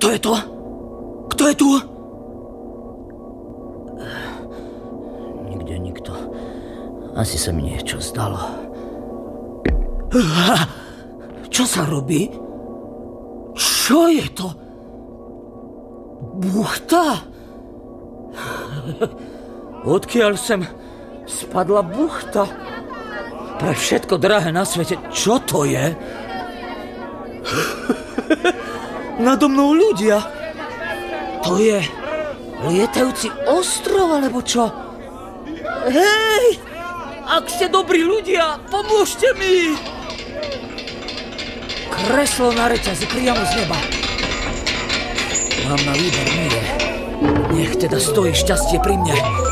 To je to? Kto je tu? Nikde nikto. Asi sa mi niečo zdalo. Čo sa robí? Čo je to? Buchta? Odkiaľ sem spadla buchta? Pre všetko drahé na svete, čo to je? Nado mnou ľudia. To je lietajúci ostrov, alebo čo? Hej! Ak ste dobrí ľudia, pomôžte mi! Kreslo na reťazi priamo z neba. Mám na výber nie. Nech teda stojí šťastie pri mne.